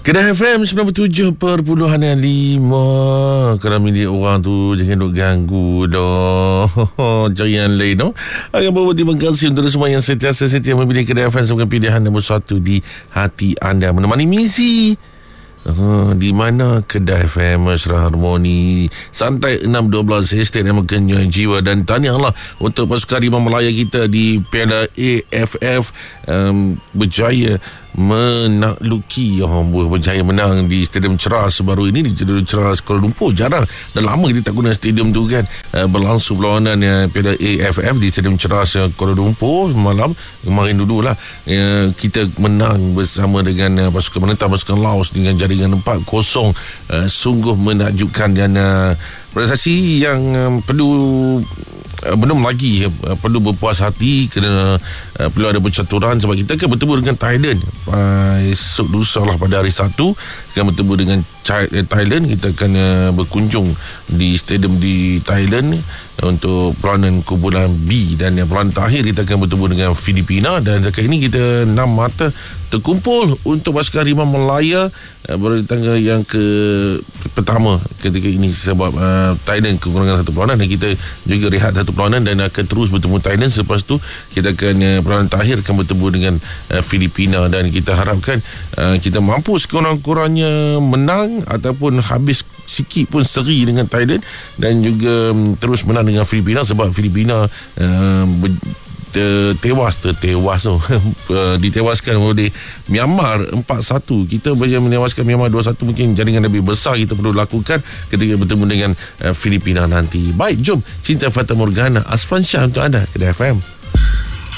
Kedah FM 97.5. Kalau milik orang tu jangan duk ganggu dah. Cari yang lain no. Akan bawa terima kasih untuk semua yang sentiasa setia memilih Kedah FM sebagai pilihan nombor 1 di hati anda. Menemani misi di mana Kedah FM Mesra Harmoni santai 6.12 estate yang mengenyai jiwa. Dan tahniahlah untuk pasukan Rimau Melaya kita di Piala AFF berjaya menakluki berjaya menang di Stadium Ceras baru ini, di Stadium Ceras Kuala Lumpur. Jarang, dah lama kita tak guna stadium tu kan. Berlangsung perlawanan Piala AFF di Stadium Ceras Kuala Lumpur kemarin dululah. Kita menang bersama dengan pasukan menentang pasukan Laos dengan jaringan 4-0. Sungguh menakjubkan dan prestasi yang belum lagi perlu berpuas hati kerana perlu ada percaturan, sebab kita akan bertemu dengan Thailand esok lusa lah, pada hari Sabtu akan bertemu dengan Thailand. Kita akan berkunjung di stadium di Thailand untuk peranan kumpulan B, dan peranan terakhir kita akan bertemu dengan Filipina. Dan dekat ini kita 6 mata terkumpul untuk pasukan Rimau Melaya pada tangga yang pertama ketika ini, sebab Thailand kekurangan satu peranan dan kita juga rehat satu peranan dan akan terus bertemu Thailand. Selepas tu kita akan peranan terakhir akan bertemu dengan Filipina, dan kita harapkan kita mampu sekurang-kurangnya menang ataupun habis sikit pun seri dengan Thailand, dan juga terus menang dengan Filipina, sebab Filipina ditewaskan oleh Myanmar 4-1. Kita boleh menewaskan Myanmar 2-1. Mungkin jaringan lebih besar kita perlu lakukan ketika bertemu dengan Filipina nanti. Baik, jom Cinta Fata Morgana Aspan Shah untuk anda, Kedah FM.